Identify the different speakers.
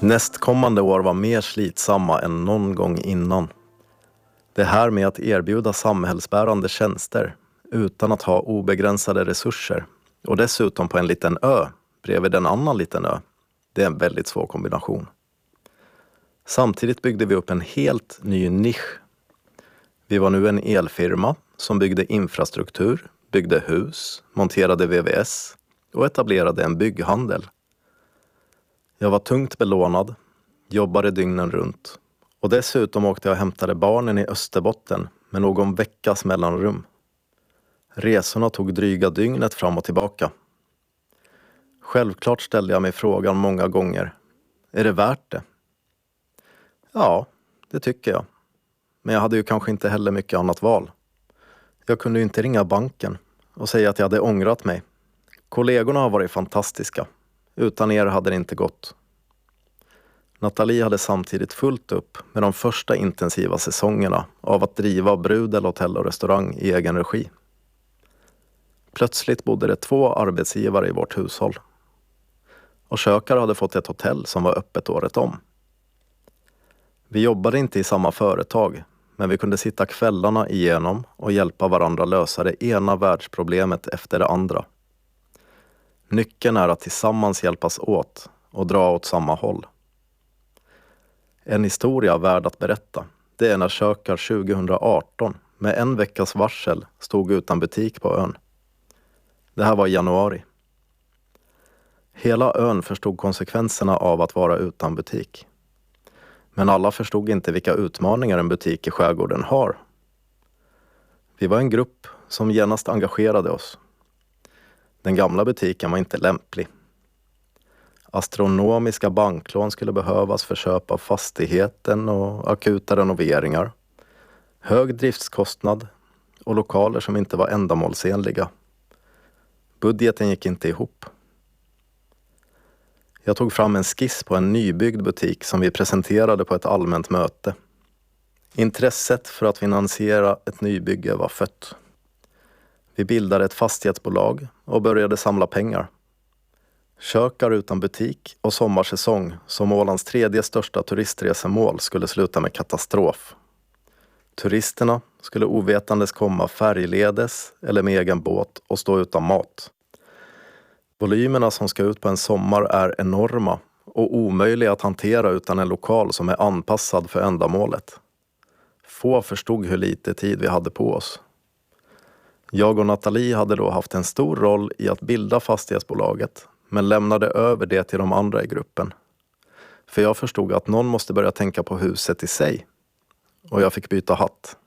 Speaker 1: Nästkommande år var mer slitsamma än någon gång innan. Det här med att erbjuda samhällsbärande tjänster utan att ha obegränsade resurser och dessutom på en liten ö bredvid en annan liten ö, det är en väldigt svår kombination. Samtidigt byggde vi upp en helt ny nisch. Vi var nu en elfirma som byggde infrastruktur, byggde hus, monterade VVS och etablerade en bygghandel. Jag var tungt belånad, jobbade dygnen runt och dessutom åkte jag och hämtade barnen i Österbotten med någon veckas mellanrum. Resorna tog dryga dygnet fram och tillbaka. Självklart ställde jag mig frågan många gånger, är det värt det? Ja, det tycker jag. Men jag hade ju kanske inte heller mycket annat val. Jag kunde ju inte ringa banken och säga att jag hade ångrat mig. Kollegorna har varit fantastiska. Utan er hade det inte gått. Nathalie hade samtidigt fullt upp med de första intensiva säsongerna av att driva brudel, hotell och restaurang i egen regi. Plötsligt bodde det 2 arbetsgivare i vårt hushåll. Och kökare hade fått ett hotell som var öppet året om. Vi jobbade inte i samma företag, men vi kunde sitta kvällarna igenom och hjälpa varandra lösa det ena världsproblemet efter det andra. Nyckeln är att tillsammans hjälpas åt och dra åt samma håll. En historia värd att berätta, det är när Kökar 2018 med en veckas varsel stod utan butik på ön. Det här var i januari. Hela ön förstod konsekvenserna av att vara utan butik. Men alla förstod inte vilka utmaningar en butik i skärgården har. Vi var en grupp som genast engagerade oss. Den gamla butiken var inte lämplig. Astronomiska banklån skulle behövas för köp av fastigheten och akuta renoveringar. Hög driftskostnad och lokaler som inte var ändamålsenliga. Budgeten gick inte ihop. Jag tog fram en skiss på en nybyggd butik som vi presenterade på ett allmänt möte. Intresset för att finansiera ett nybygge var fött. Vi bildade ett fastighetsbolag och började samla pengar. Kökar utan butik och sommarsäsong som Ålands 3:e största turistresemål skulle sluta med katastrof. Turisterna skulle ovetandes komma färgledes eller med egen båt och stå utan mat. Volymerna som ska ut på en sommar är enorma och omöjliga att hantera utan en lokal som är anpassad för ändamålet. Få förstod hur lite tid vi hade på oss. Jag och Nathalie hade då haft en stor roll i att bilda fastighetsbolaget, men lämnade över det till de andra i gruppen. För jag förstod att någon måste börja tänka på huset i sig. Och jag fick byta hatt.